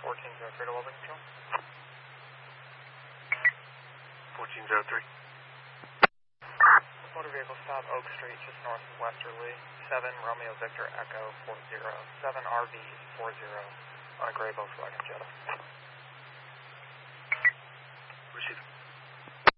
1403 to Wilmington Control. 1403. Motor vehicle stop Oak Street, just north of Westerly. 7 Romeo Victor Echo 40. 7 RV 40 on a gray Volkswagen Jetta.